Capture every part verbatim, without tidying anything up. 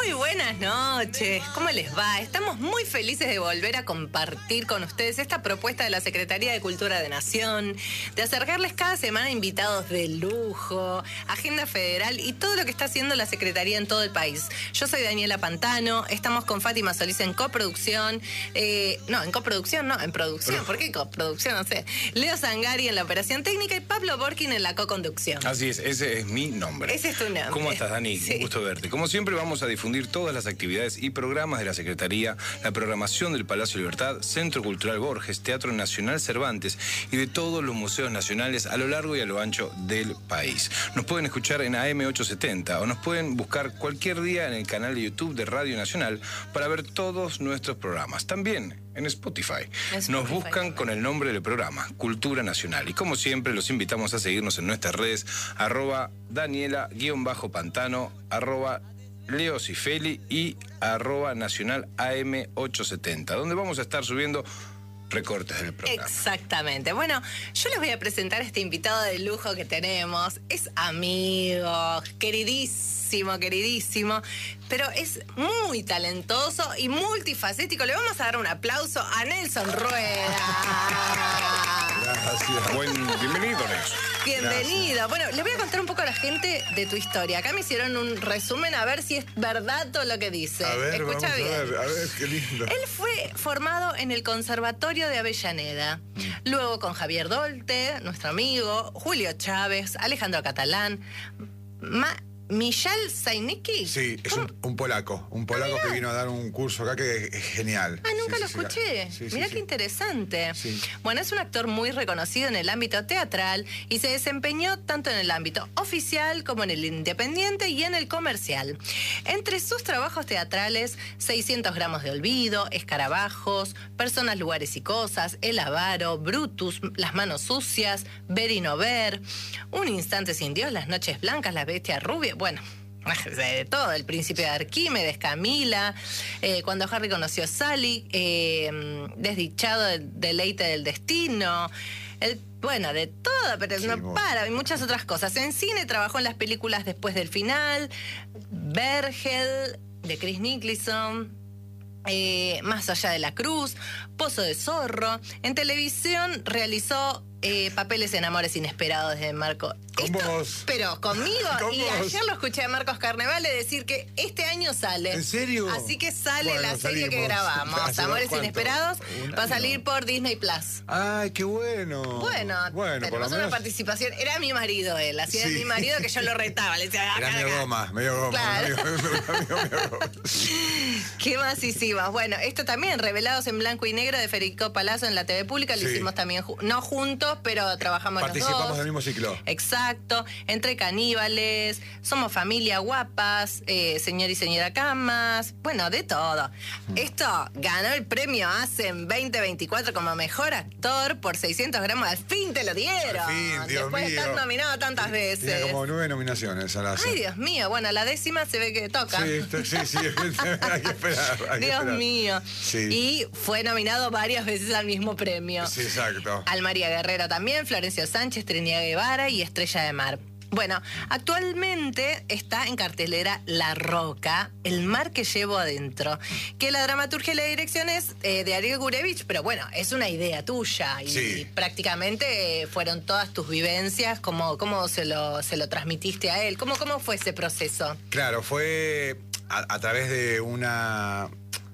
Muy buenas noches, ¿cómo les va? Estamos muy felices de volver a compartir con ustedes esta propuesta de la Secretaría de Cultura de Nación, de acercarles cada semana invitados de lujo, agenda federal y todo lo que está haciendo la Secretaría en todo el país. Yo soy Daniela Pantano, estamos con Fátima Solís en coproducción, eh, no, en coproducción, no, en producción, ¿por qué coproducción? No sé. Leo Zangari en la operación técnica y Pablo Borkin en la coconducción. Así es, ese es mi nombre. Ese es tu nombre. ¿Cómo estás, Dani? Sí. Un gusto verte. Como siempre, vamos a difundir todas las actividades y programas de la Secretaría, la programación del Palacio Libertad, Centro Cultural Borges, Teatro Nacional Cervantes y de todos los museos nacionales a lo largo y a lo ancho del país. Nos pueden escuchar en A M ochocientos setenta o nos pueden buscar cualquier día en el canal de YouTube de Radio Nacional para ver todos nuestros programas. También en Spotify. Spotify. Nos buscan con el nombre del programa, Cultura Nacional. Y como siempre, los invitamos a seguirnos en nuestras redes, arroba Daniela-Pantano, arroba Leo Cifeli y arroba Nacional A M ochocientos setenta, donde vamos a estar subiendo recortes del programa. Exactamente. Bueno, yo les voy a presentar a este invitado de lujo que tenemos. Es amigo, queridísimo, queridísimo, pero es muy talentoso y multifacético. Le vamos a dar un aplauso a Nelson Rueda. Gracias. Buen, bienvenido, Nelson. Bienvenido. Gracias. Bueno, le voy a contar un poco a la gente de tu historia. Acá me hicieron un resumen a ver si es verdad todo lo que dice. A ver, Escucha vamos bien. a ver, a ver, qué lindo. Él fue formado en el Conservatorio de Avellaneda, luego con Javier Dolte, nuestro amigo, Julio Chávez, Alejandro Catalán, Ma Michal Zajnicki. Sí, es un, un polaco, un polaco ah, que vino a dar un curso acá que es genial. Ah, nunca sí, lo sí, escuché. sí, sí, Mirá sí, qué sí. interesante. Sí. Bueno, es un actor muy reconocido en el ámbito teatral y se desempeñó tanto en el ámbito oficial como en el independiente y en el comercial. Entre sus trabajos teatrales, seiscientos gramos de olvido, Escarabajos, Personas, Lugares y Cosas, El Avaro, Brutus, Las Manos Sucias, Ver y No Ver, Un Instante Sin Dios, Las Noches Blancas, La Bestia Rubia, bueno, de todo, El Príncipe de Arquímedes, Camila, eh, Cuando Harry conoció a Sally, eh, Desdichado del Deleite del Destino, el, bueno, de todo, pero Sí, no bueno. para, y muchas otras cosas. En cine trabajó en las películas Después del Final, Vergel, de Chris Nicholson, eh, Más allá de la cruz, Pozo de Zorro. En televisión realizó eh, papeles en Amores Inesperados de Marco. Con Esto- vos. Pero conmigo, Con y vos. ayer lo escuché a Marcos Carnevale decir que este año sale. ¿En serio? Así que sale Bueno, la serie que salimos. grabamos, ¿Hace Amores cuánto? Inesperados, Un va a año. salir por Disney Plus. Ay, qué bueno. Bueno, bueno, por lo tenemos una menos. participación. Era mi marido él, así era Sí. mi marido que yo lo retaba. Le decía, Era acá, medio acá. goma, medio goma. Claro. Medio, medio, medio goma. ¿Qué más hicimos? Bueno, esto también, Revelados en Blanco y Negro de Federico Palazzo en la T V Pública, lo Sí. hicimos también, ju- no juntos, pero trabajamos los Participamos dos. del mismo ciclo. Exacto, Entre Caníbales, Somos Familia Guapas, eh, Señor y Señora Camas, bueno, de todo. Esto ganó el premio ASEM veinte veinticuatro como mejor actor por seiscientos gramos. Al fin te lo dieron. Al fin, Dios Después de mío. estar nominado tantas Tenía veces. como nueve nominaciones a la Ay, Dios mío, bueno, la décima se ve que toca. Sí, esto- sí, sí, hay que esperar. Hay que Dios esperar. mío. Sí. Y fue nominado varias veces al mismo premio. Sí, exacto. Al María Guerrero también, Florencio Sánchez, Trinidad Guevara y Estrella de Mar. Bueno, actualmente está en cartelera La Roca, El mar que llevo adentro, que la dramaturgia y la dirección es eh, de Ariel Gurevich, pero bueno, es una idea tuya y, Sí. y prácticamente eh, fueron todas tus vivencias, ¿cómo, cómo se, lo, se lo transmitiste a él? ¿Cómo, cómo fue ese proceso? Claro, fue a, a través de una...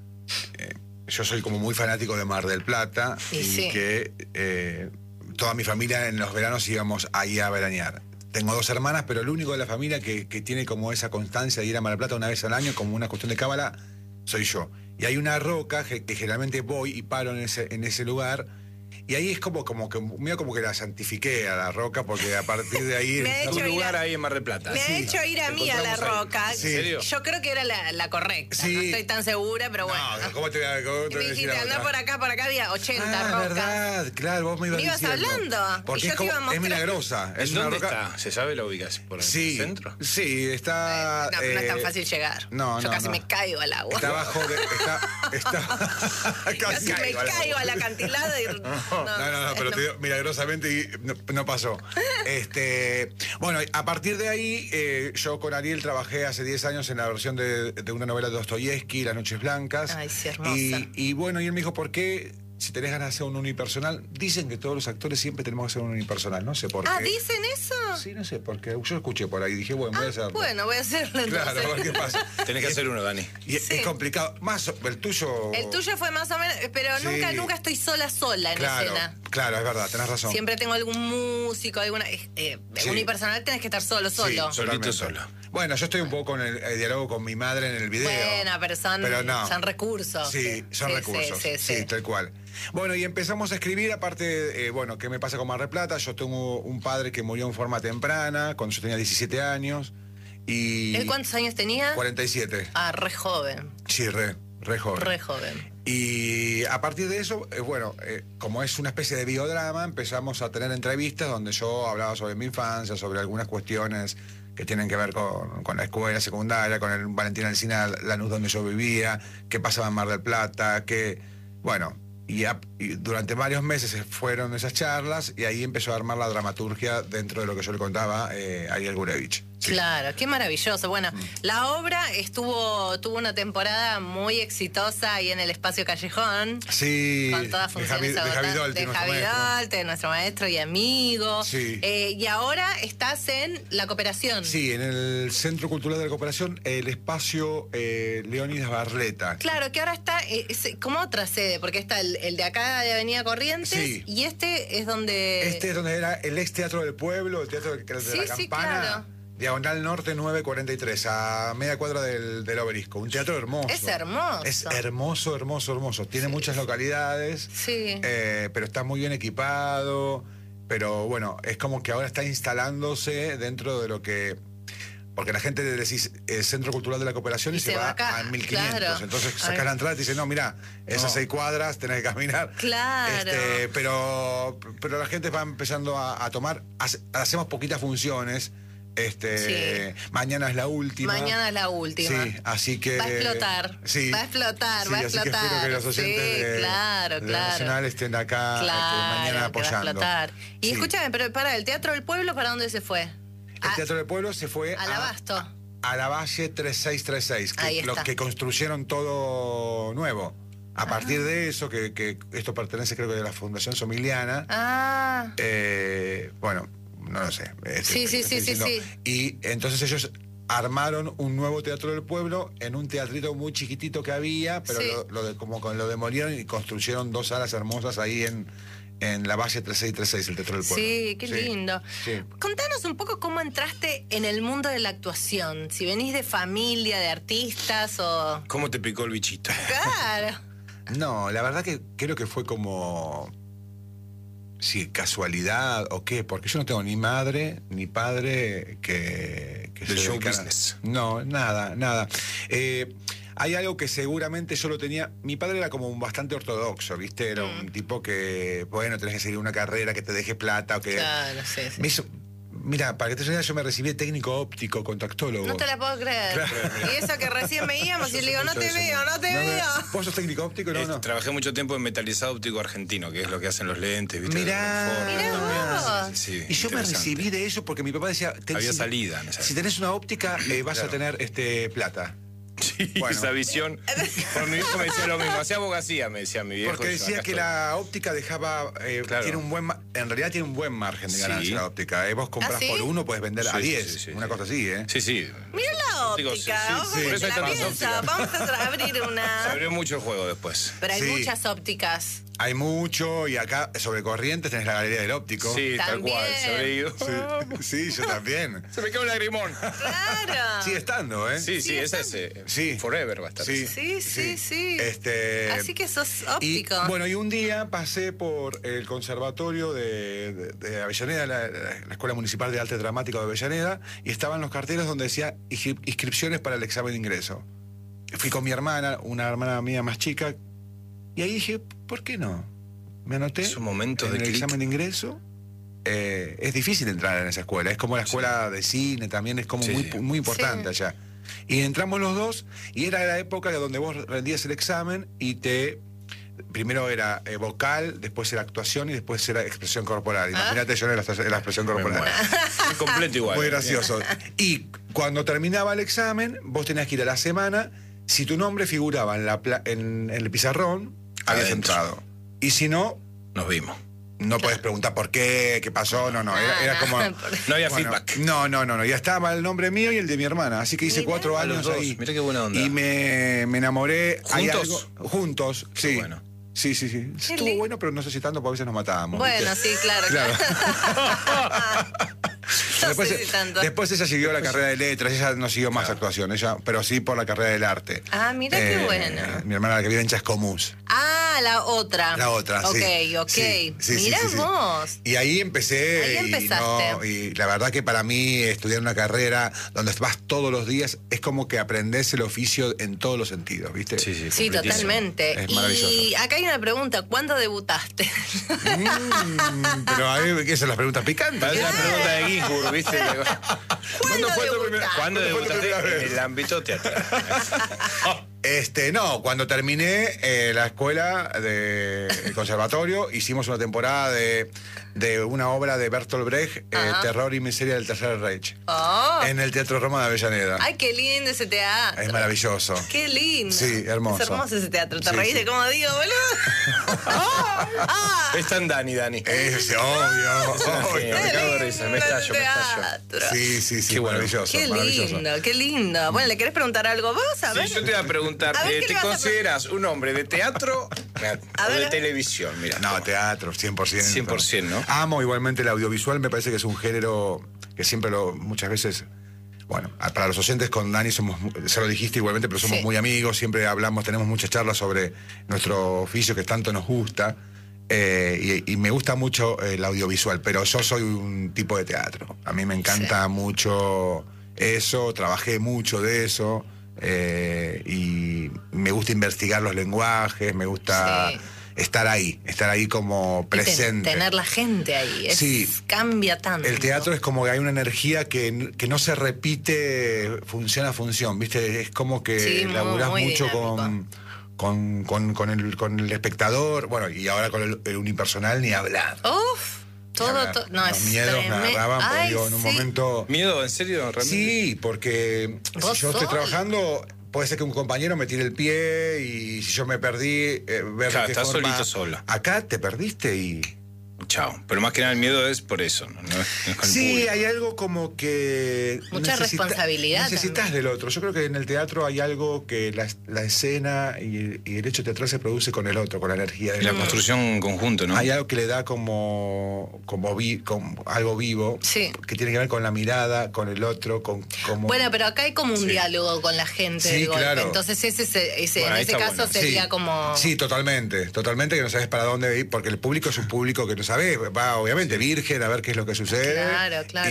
eh, yo soy como muy fanático de Mar del Plata Y y sí. que eh, toda mi familia en los veranos íbamos ahí a veranear. Tengo dos hermanas, pero el único de la familia que, que tiene como esa constancia de ir a Mar del Plata una vez al año como una cuestión de cábala, soy yo. Y hay una roca que, que generalmente voy y paro en ese, en ese lugar. Y ahí es como, como que medio como que la santifiqué a la roca, porque a partir de ahí... Me ha Un hecho ir lugar a- ahí en Mar del Plata. Me ha Sí. hecho ir a Te mí a La encontramos ahí. Roca. ¿En serio? Yo creo que era la, la correcta. Sí. No estoy tan segura, pero bueno. No, ¿cómo te voy a, cómo Y te me voy a decir dijiste, la anda otra? por acá, por acá había ochenta Ah, rocas. verdad, claro, vos me ibas Me ibas diciendo. hablando, Porque y yo es, te iba a como, mostrar. es milagrosa. Es ¿En una dónde roca... está? ¿Se sabe la ubicación? ¿Por el Sí, centro? sí, está... No, pero no es tan eh, fácil llegar. no, Yo no, casi no. me caigo al agua. Está abajo de... Está, está, Casi me caigo a la- caigo al acantilado y No, no, no, pero te digo, milagrosamente y no, no pasó. Este, bueno, a partir de ahí, eh, yo con Ariel trabajé hace diez años en la versión de, de una novela de Dostoyevsky, Las Noches Blancas. Ay, sí, hermosa. Y, y bueno, y él me dijo, ¿por qué? Si tenés ganas de hacer un unipersonal, dicen que todos los actores siempre tenemos que hacer un unipersonal, no sé por qué. Ah, ¿dicen eso? Sí, no sé, porque yo escuché por ahí y dije, bueno, voy a hacerlo. Bueno, voy a hacerlo entonces. Claro, a ver qué pasa. Tenés que Y- hacer uno, Dani. Y Sí. es complicado. Más, el tuyo... El tuyo fue más o menos, pero Sí. nunca, nunca estoy sola, sola en Claro, escena. claro, es verdad, tenés razón. Siempre tengo algún músico, alguna... Eh, Sí. unipersonal tenés que estar solo, solo. Sí, Solito, totalmente. solo. Bueno, yo estoy un poco con el, el diálogo con mi madre en el video. Bueno, pero son, Pero no. son recursos. Sí, son Sí, recursos. sí, Sí, sí, sí. tal cual. Bueno, y empezamos a escribir, aparte, eh, bueno, ¿qué me pasa con Mar del Plata? Yo tengo un padre que murió en forma temprana, cuando yo tenía diecisiete años. Y ¿Él cuántos años tenía? cuarenta y siete. Ah, re joven. Sí, re, re joven. Re joven. Y a partir de eso, eh, bueno, eh, como es una especie de biodrama, empezamos a tener entrevistas donde yo hablaba sobre mi infancia, sobre algunas cuestiones que tienen que ver con, con la escuela secundaria, con el Valentín Alsina, Lanús donde yo vivía, qué pasaba en Mar del Plata, que, bueno, y, a- y durante varios meses fueron esas charlas y ahí empezó a armar la dramaturgia dentro de lo que yo le contaba eh, a Ariel Gurevich. Sí. Claro, qué maravilloso. Bueno, la obra estuvo tuvo una temporada muy exitosa ahí en el Espacio Callejón. Sí, Con todas de funciones Javi, de Javi agotadas. Dolti, de nuestro Javi maestro. Dolti, nuestro maestro y amigo. Sí. Eh, y ahora estás en La Cooperación. Sí, en el Centro Cultural de la Cooperación, el espacio eh, Leónidas Barleta. Claro, que ahora está eh, es como otra sede, porque está el, el de acá de Avenida Corrientes Sí. y este es donde... Este es donde era el ex Teatro del Pueblo, el Teatro de, de Sí, la sí, Campana. claro. Diagonal Norte nueve cuarenta y tres, a media cuadra del, del Obelisco. Un teatro hermoso. Es hermoso. Es hermoso, hermoso, hermoso. Tiene muchas localidades, Sí. eh, pero está muy bien equipado. Pero bueno, es como que ahora está instalándose dentro de lo que... Porque la gente le decís eh, Centro Cultural de la Cooperación y, Y se, se va va acá, a mil quinientos. claro. Entonces A sacás ver. la entrada y te dicen, no, mira, esas No. seis cuadras tenés que caminar. Claro. Este, pero, pero la gente va empezando a, a tomar, hace- hacemos poquitas funciones. Este, Sí. mañana es la última. Mañana es la última. Sí, así que. Va a explotar. Sí. Va a explotar, Sí, va a así que explotar. espero que los oyentes Sí, de, claro, de claro. Nacional estén acá este, Claro, mañana que va a apoyando. explotar. Y Sí. escúchame, pero para, ¿el Teatro del Pueblo para dónde se fue? El Teatro del Pueblo se fue Al a, Abasto. a la Valle tres seis tres seis, que Ahí los está. que construyeron todo nuevo. A partir de eso, que, que esto pertenece creo que a la Fundación Somiliana, Ah, eh, bueno, no lo sé. este, Sí, sí, estoy sí, sí, diciendo. sí. Y entonces ellos armaron un nuevo Teatro del Pueblo en un teatrito muy chiquitito que había, pero Sí. lo, lo de- como con- lo demolieron y construyeron dos salas hermosas ahí en, en la Valle tres seis tres seis, el Teatro del Pueblo. sí, qué lindo. Sí. Contanos un poco cómo entraste en el mundo de la actuación. Si venís de familia, de artistas o... ¿Cómo te picó el bichito? Claro. No, la verdad que creo que fue como... Sí, casualidad o qué, porque yo no tengo ni madre ni padre que... que Del se show dedicara- business. No, nada, nada. Eh, hay algo que seguramente yo lo tenía... Mi padre era como un bastante ortodoxo, ¿viste? Era Mm. un tipo que, bueno, tenés que seguir una carrera que te deje plata o que... Claro, sí, sí. Me hizo- Mira, para que te digas, yo me recibí de técnico óptico, contactólogo. No te la puedo creer. Claro. Y eso que recién veíamos y le digo, no te Eso, veo, no te me- veo. ¿Vos sos técnico óptico? No, Eh, no. Trabajé mucho tiempo en metalizado óptico argentino, que es lo que hacen los lentes, ¿viste? Mirá. De alguna Mirá forma. vos. Sí, sí, sí, Y yo me interesante. recibí de eso porque mi papá decía... ten- Había si- salida en esa Si tenés una óptica, eh, vas Claro. a tener este plata. Sí, Bueno. esa visión. Por mi viejo me decía lo mismo, hacía abogacía, me decía mi viejo. Porque y yo, decía acá que estoy. la óptica dejaba... eh, Claro. tiene un buen ma- en realidad tiene un buen margen de Sí. ganancia la óptica. eh. Vos compras ¿Ah, sí? por uno, puedes vender a Sí, sí, diez. sí, sí, una sí. cosa así, ¿eh? Sí, sí. Mira la Ópticos, óptica, sí, ojo sí. que Por eso hay te la tantas piensa. ópticas. Vamos a abrir Se una. abrió mucho el juego después. Pero hay Sí. muchas ópticas. Hay mucho y acá sobre Corrientes tenés la Galería del Óptico. Sí, tal También. cual, se habrá ido. Sí, sí, yo también. Se me quedó un lagrimón. Claro. Sigue estando, ¿eh? Sí, sí, Sí, esa está- es. eh, Sí. Forever va a estar. Sí, Sí, sí, sí. Este, Así que sos y, óptico. bueno, y un día pasé por el conservatorio de, de- de Avellaneda, la, la Escuela Municipal de Arte Dramático de Avellaneda, y estaban los carteles donde decía inscri- inscripciones para el examen de ingreso. Fui con mi hermana, una hermana mía más chica, y ahí dije, ¿por qué no? Me anoté Esos momentos en de el clic. examen de ingreso. Eh, es difícil entrar en esa escuela, es como la escuela de cine, también es como Sí, muy, sí. muy importante Sí. allá. Y entramos los dos, y era la época de donde vos rendías el examen y te primero era eh, vocal, después era actuación y después era expresión corporal. Imagínate yo en la, en la expresión corporal. Bueno, completo igual. Muy gracioso. Y cuando terminaba el examen, vos tenías que ir a la semana. Si tu nombre figuraba en, la pla- en, en el pizarrón, habías Adentro. entrado. Y si no, Nos vimos. no podés preguntar por qué, qué pasó, no, no. Era, era como. No había Bueno, feedback. No, no, no, no. Ya estaba el nombre mío y el de mi hermana. Así que hice Mirá. cuatro A los años dos. ahí. Mirá qué buena onda. Y me, me enamoré. Hay ¿Juntos? algo- juntos, Qué sí. bueno. Sí, sí, sí. Estuvo lindo. bueno, pero no sé si tanto, porque a veces nos matábamos. Bueno, ¿viste? sí, claro. Claro. No Después, sé si tanto. después ella siguió la carrera de letras, ella no siguió más actuación, ella, pero sí por la carrera del arte. Ah, mira qué bueno. Mi hermana la que vive en Chascomús. Ah, la otra. La otra, ok, sí. Ok, Sí, sí, sí, Mirá sí, sí. vos. Y ahí empecé. Ahí y, empezaste. no- y la verdad que para mí estudiar una carrera donde vas todos los días es como que aprendes el oficio en todos los sentidos, ¿viste? Sí, sí. Sí, completísimo. totalmente. Es Y maravilloso. acá hay una pregunta, ¿cuándo debutaste? Mm, pero a mí, ¿qué son las preguntas picantes? Parece una pregunta de Ginsburg, ¿viste? ¿Cuándo fue tu debutaste? primera- ¿Cuándo ¿Cuándo fue tu debutaste primera en vez? el ámbito teatral? Este, no, cuando terminé eh, la escuela de el conservatorio, hicimos una temporada de, de una obra de Bertolt Brecht, eh, Ajá. Terror y Miseria del Tercer Reich, Oh. en el Teatro Roma de Avellaneda. Ay, qué lindo ese teatro. Es maravilloso. Qué lindo. Sí, hermoso. Es hermoso ese teatro. ¿Te Sí, reís de sí. cómo digo, boludo? Ah, ah. Es tan Dani, Dani. Es obvio. Es una obvio. genia, me cago de risa, me estallo, me estallo. Teatro. Sí, sí, sí, Qué bueno. maravilloso. Qué maravilloso. lindo, qué lindo. Bueno, ¿le querés preguntar algo vos? A ver. Sí, yo te iba a preguntar, A ver, eh, ¿qué ¿te le vas a consideras un hombre de teatro A o ver, de a ver. televisión? Mira, No, teatro, cien por ciento. cien por ciento, ¿no? Amo igualmente el audiovisual, me parece que es un género que siempre lo, muchas veces, bueno, a- para los oyentes con Dani somos, mu- se lo dijiste igualmente, pero somos Sí. muy amigos, siempre hablamos, tenemos muchas charlas sobre nuestro oficio que tanto nos gusta, eh, y, y me gusta mucho el audiovisual, pero yo soy un tipo de teatro. A mí me encanta mucho eso, trabajé mucho de eso. Eh, y me gusta investigar los lenguajes, me gusta Sí. estar ahí, estar ahí como Y ten- presente. tener la gente ahí. Es- Sí. Cambia tanto. El teatro es como que hay una energía que, que no se repite función a función, ¿viste? Es como que Sí, muy- laburás muy mucho dinámico. con, con, con, con el, con el espectador, bueno, y ahora con el, el unipersonal ni hablar. Uf, Ni todo, hablar. to- no, Los es miedos me tremendo. agarraban, porque Ay, digo, en un sí. momento... ¿Miedo? ¿En serio? ¿Realmente? Sí, porque ¿Vos si yo estoy sos? trabajando, puede ser que un compañero me tire el pie y si yo me perdí, eh, ver Claro, de qué estás forma- solito, solo. Acá te perdiste y... Chao. Pero más que nada el miedo es por eso, ¿no? No es, no es con el Sí, público. hay algo como que... Mucha responsabilidad Necesitas también. del otro. Yo creo que en el teatro hay algo que la, la escena y, y el hecho teatral se produce con el otro, con la energía Y del la otro. construcción en conjunto, ¿no? Hay algo que le da como, como, vi- como algo vivo, Sí. que tiene que ver con la mirada, con el otro, con como... Bueno, pero acá hay como un Sí. diálogo con la gente Sí, de golpe. claro. Entonces ese, ese, ese- Bueno, en ahí ese está caso bueno. sería Sí. como... Sí, totalmente, totalmente que no sabes para dónde ir, porque el público es un público que no sabe, va obviamente virgen a ver qué es lo que sucede. Claro, claro.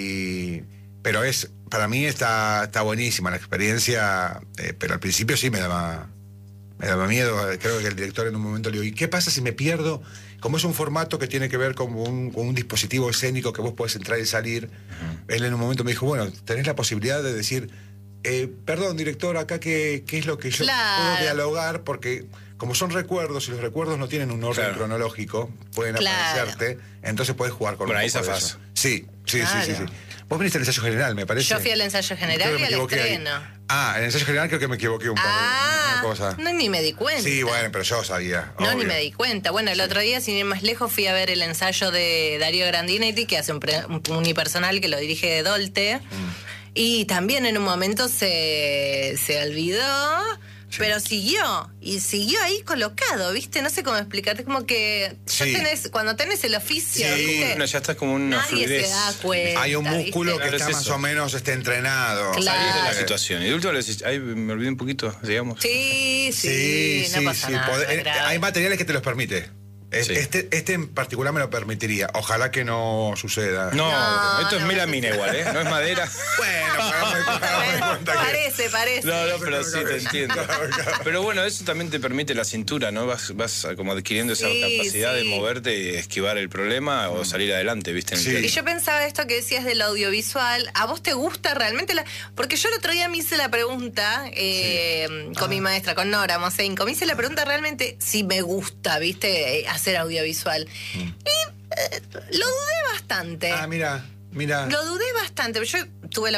Y, pero es, para mí está, está buenísima la experiencia, eh, pero al principio sí me daba, me daba miedo. Creo que el director en un momento le dijo, ¿y qué pasa si me pierdo? Como es un formato que tiene que ver con un, con un dispositivo escénico que vos podés entrar y salir, él en un momento me dijo, bueno, tenés la posibilidad de decir, eh, perdón, director, acá qué, qué es lo que yo Claro. puedo dialogar, porque como son recuerdos y los recuerdos no tienen un orden Claro. cronológico, pueden Claro. aparecerte, entonces puedes jugar con Bueno, un ahí poco de zafás. eso. Sí, sí, Claro. sí, sí, sí. Vos viniste al ensayo general, me parece. Yo fui al ensayo general Creo que y me al equivoqué ahí. estreno. Ah, en el ensayo general creo que me equivoqué un poco. Ah, una cosa. no, ni me di cuenta. Sí, bueno, pero yo sabía. No, ni obvio. me di cuenta. Bueno, el otro día, sin ir más lejos, fui a ver el ensayo de Darío Grandinetti, que hace un, pre- un unipersonal que lo dirige Dolte. Mm. Y también en un momento se, se olvidó, pero siguió. Y siguió ahí colocado, ¿viste? No sé cómo explicarte. Como que ya Sí. tenés, cuando tenés el oficio, Sí. ¿viste? No, ya estás como una Nadie fluidez. se da cuenta. Hay un músculo ¿viste? que Claro, está es más eso. o menos este, entrenado. Claro. Salís de la Eh, situación. Y de último le decís, ay, me olvidé un poquito, digamos. Sí, sí, no pasa nada. Poder- no es eh, grave. hay materiales que te los permite. Es- Sí. Este, este en particular me lo permitiría. Ojalá que no suceda. No, No, esto es no, melamina igual, ¿eh? No es madera. Bueno, pero me- me doy cuenta que- Parece, parece. No, no, pero sí te entiendo. Claro, claro. Pero bueno, eso también te permite la cintura, ¿no? Vas, vas como adquiriendo esa Sí, capacidad de sí. moverte y esquivar el problema o salir adelante, ¿viste? En el Sí. teatro. Y yo pensaba esto que decías del audiovisual, ¿a vos te gusta realmente? La... Porque yo el otro día me hice la pregunta eh, con mi maestra, con Nora Mosenko, me hice la pregunta realmente si me gusta, ¿viste? Eh, hacer audiovisual. Y eh, lo dudé bastante. Ah, mira, mira. Lo dudé bastante. Yo tuve la